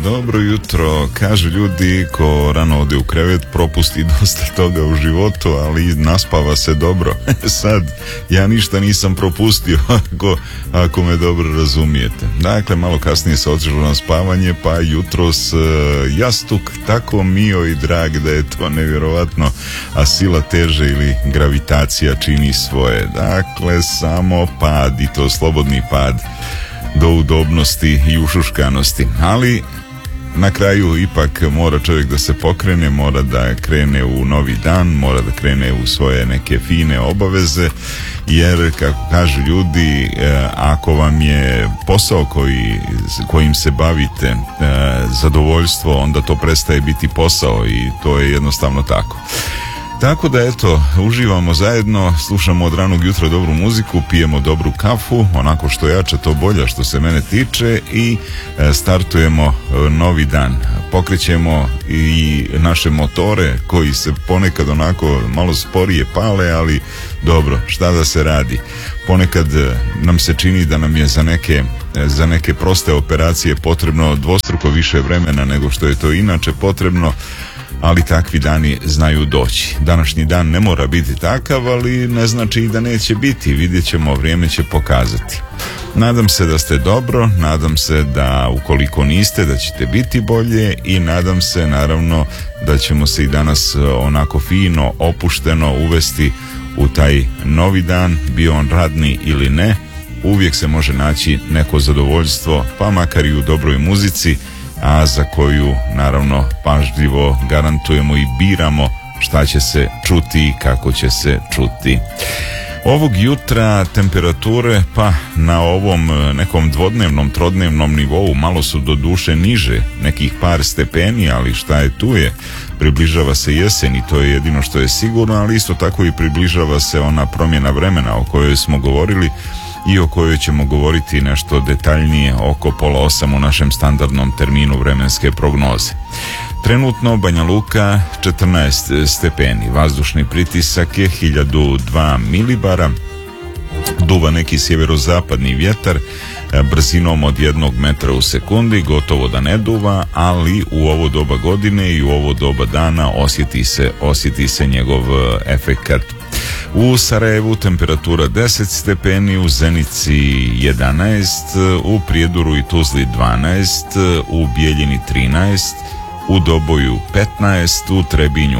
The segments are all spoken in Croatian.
dobro jutro. Kažu ljudi ko rano ode u krevet propusti dosta toga u životu, ali naspava se dobro. Sad, ja ništa nisam propustio ako me dobro razumijete. Dakle, malo kasnije se otišlo na spavanje, pa jutros jastuk tako mio i drag da je to nevjerovatno, a sila teže ili gravitacija čini svoje. Dakle, samo pad, i to slobodni pad do udobnosti i ušuškanosti, ali na kraju ipak mora čovjek da se pokrene, mora da krene u novi dan, mora da krene u svoje neke fine obaveze, jer kako kažu ljudi, ako vam je posao kojim se bavite zadovoljstvo, onda to prestaje biti posao i to je jednostavno tako. Tako da eto, uživamo zajedno, slušamo od ranog jutra dobru muziku, pijemo dobru kafu, onako što jače to bolje što se mene tiče, i startujemo novi dan. Pokrećemo i naše motore koji se ponekad onako malo sporije pale, ali dobro, šta da se radi. Ponekad nam se čini da nam je za neke proste operacije potrebno dvostruko više vremena nego što je to inače potrebno, ali takvi dani znaju doći. Današnji dan ne mora biti takav, ali ne znači i da neće biti. Vidjet ćemo, vrijeme će pokazati. Nadam se da ste dobro, nadam se da ukoliko niste da ćete biti bolje, i nadam se naravno da ćemo se i danas onako fino, opušteno uvesti u taj novi dan, bio on radni ili ne. Uvijek se može naći neko zadovoljstvo, pa makar i u dobroj muzici, a za koju naravno pažljivo garantujemo i biramo šta će se čuti i kako će se čuti. Ovog jutra temperature pa na ovom nekom dvodnevnom, trodnevnom nivou malo su do duše niže, nekih par stepeni, ali šta je tu je. Približava se jesen i to je jedino što je sigurno, ali isto tako i približava se ona promjena vremena o kojoj smo govorili i o kojoj ćemo govoriti nešto detaljnije oko 7:30 u našem standardnom terminu vremenske prognoze. Trenutno Banja Luka 14 stepeni, vazdušni pritisak je 1002 milibara, duva neki sjeverozapadni vjetar brzinom od 1 metra u sekundi, gotovo da ne duva, ali u ovo doba godine i u ovo doba dana osjeti se njegov efekat. U Sarajevu temperatura 10 stepeni, u Zenici 11, u Prijedoru i Tuzli 12, u Bijeljini 13, u Doboju 15, u Trebinju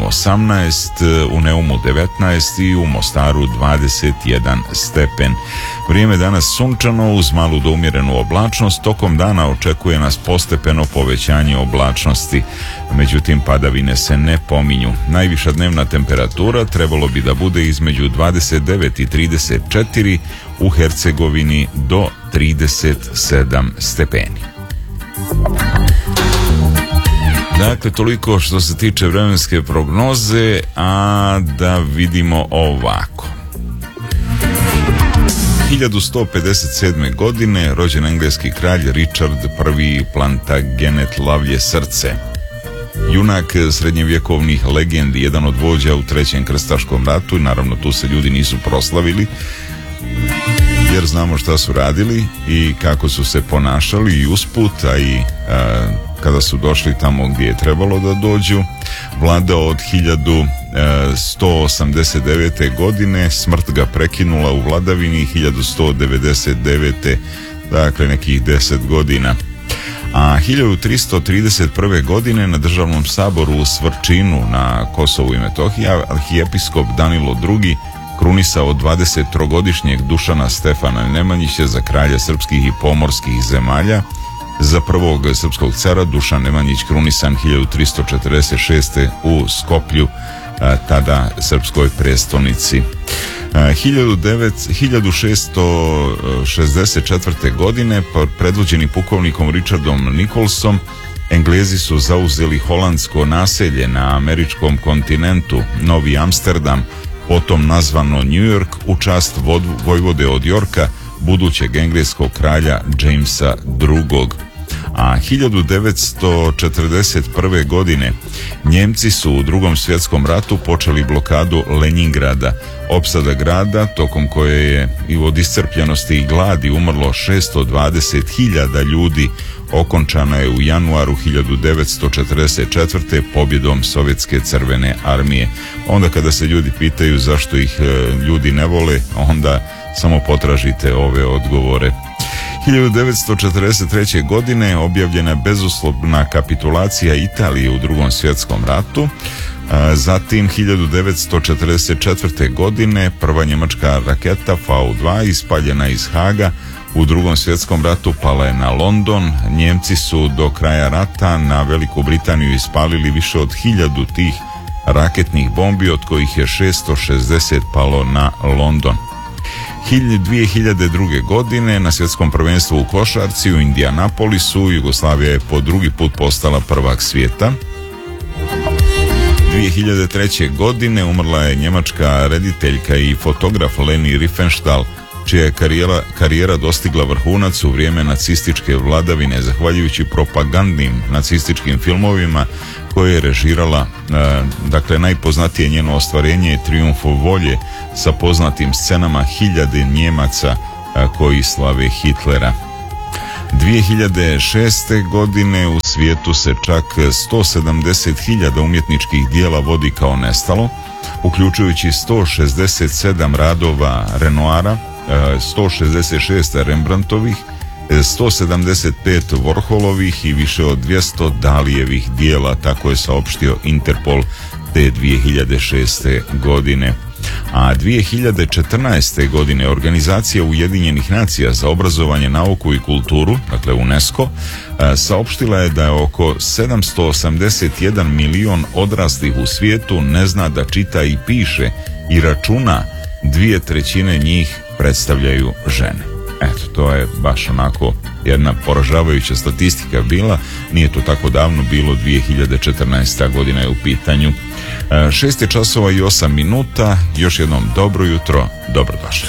18, u Neumu 19 i u Mostaru 21 stepen. Vrijeme danas sunčano uz malu do umjerenu oblačnost, tokom dana očekuje nas postepeno povećanje oblačnosti, međutim padavine se ne pominju. Najviša dnevna temperatura trebalo bi da bude između 29 i 34, u Hercegovini do 37 stepeni. Dakle, toliko što se tiče vremenske prognoze, a da vidimo ovako. 1157. godine rođen engleski kralj Richard I Plantagenet Lavlje srce. Junak srednjevjekovnih legendi, jedan od vođa u Trećem krstaškom ratu, i naravno tu se ljudi nisu proslavili, jer znamo šta su radili i kako su se ponašali i usput, a i kada su došli tamo gdje je trebalo da dođu. Vladao od 1189. godine, smrt ga prekinula u vladavini 1199. Dakle nekih 10 godina. A 1331. godine na državnom saboru u Svrčinu na Kosovu i Metohiji arhijepiskop Danilo II krunisao 23-godišnjeg Dušana Stefana Nemanjića za kralja srpskih i pomorskih zemalja. Za prvog srpskog cara Dušan Nemanjić krunisan 1346. u Skoplju, tada srpskoj prestolnici. 1664. godine predvođeni pukovnikom Richardom Nicholsom, Englezi su zauzeli holandsko naselje na američkom kontinentu, Novi Amsterdam, potom nazvano New York, u čast vojvode od Yorka, budućeg engleskog kralja Jamesa II. A 1941. godine Njemci su u Drugom svjetskom ratu počeli blokadu Leningrada, opsada grada tokom koje je i od iscrpljenosti i gladi umrlo 620.000 ljudi, okončana je u januaru 1944. pobjedom Sovjetske crvene armije. Onda kada se ljudi pitaju zašto ih ljudi ne vole, onda samo potražite ove odgovore. 1943. godine objavljena je bezuslovna kapitulacija Italije u Drugom svjetskom ratu. Zatim 1944. godine prva njemačka raketa V2 ispaljena iz Haga u Drugom svjetskom ratu pala je na London. Njemci su do kraja rata na Veliku Britaniju ispalili više od 1000 tih raketnih bombi, od kojih je 660 palo na London. 2002. godine na svjetskom prvenstvu u košarci u Indianapolisu Jugoslavija je po drugi put postala prvak svijeta. 2003. godine umrla je njemačka rediteljka i fotograf Leni Riefenstahl, čija je karijera dostigla vrhunac u vrijeme nacističke vladavine zahvaljujući propagandnim nacističkim filmovima koje je režirala. Dakle, najpoznatije njeno ostvarenje je Trijumf volje sa poznatim scenama hiljade Njemaca koji slave Hitlera. 2006. godine u svijetu se čak 170.000 umjetničkih dijela vodi kao nestalo, uključujući 167 radova Renoira, 166 Rembrandtovih, 175 Warholovih i više od 200 Dalijevih dijela, tako je saopštio Interpol te 2006. godine. A 2014. godine Organizacija Ujedinjenih nacija za obrazovanje, nauku i kulturu, dakle UNESCO, saopštila je da je oko 781 milion odraslih u svijetu ne zna da čita i piše i računa, 2/3 njih predstavljaju žene. Eto, to je baš onako jedna poražavajuća statistika bila, nije to tako davno bilo, 2014. godina je u pitanju. 6 je časova i 8 minuta, još jednom dobro jutro, dobrodošli.